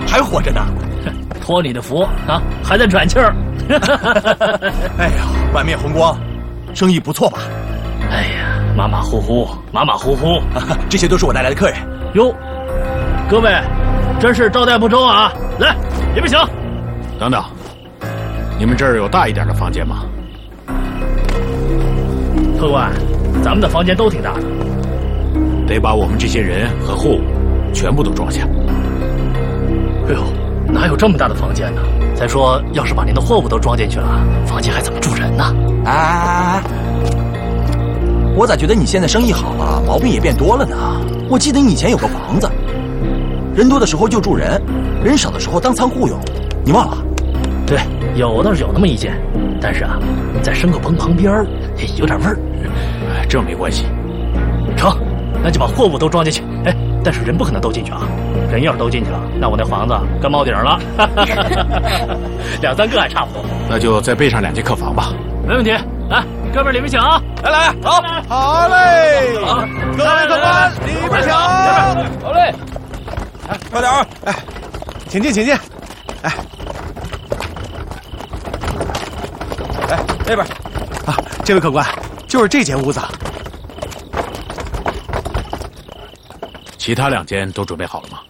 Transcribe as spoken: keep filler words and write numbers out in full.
还活着呢。 托你的福啊，还在喘气儿。 哎呀，满面红光，生意不错吧？ 哎呀，马马虎虎，马马虎虎。 这些都是我带来的客人。 哟，各位，真是招待不周啊！来，你们请。 等等，你们这儿有大一点的房间吗？ 客官，咱们的房间都挺大的， 得把我们这些人和货物全部都装下。 哎呦，哪有这么大的房间呢？再说，要是把您的货物都装进去了，房间还怎么住人呢？ 哎，我咋觉得你现在生意好了，毛病也变多了呢？我记得你以前有个房子，人多的时候就住人，人少的时候当仓库用，你忘了？ 对，有倒是有那么一间，但是啊，在牲口棚旁边有点味儿。 哎，这没关系。 成，那就把货物都装进去。哎，但是人不可能都进去啊！人要是都进去了，那我那房子干冒顶了。两三个还差不多。 那就再备上两间客房吧。 没问题。来，哥们儿里面请啊！ 来来，好，好嘞！好，各位客官，里面请。 好嘞。 哎，快点儿！哎，请进，请进。哎，哎，那边啊，这位客官，就是这间屋子。 其他两间都准备好了吗？